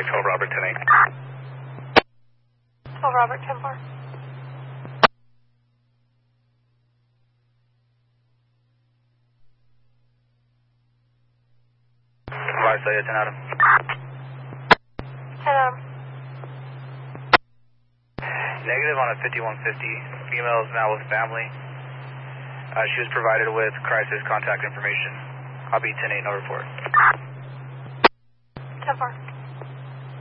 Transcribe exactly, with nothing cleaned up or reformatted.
runway twelve Robert ten eight. twelve Robert ten four. Advise Sayed ten Adam. ten Adam. Negative on a fifty-one fifty. Female is now with family. Uh, she was provided with crisis contact information. I'll be ten eight, no report. ten four.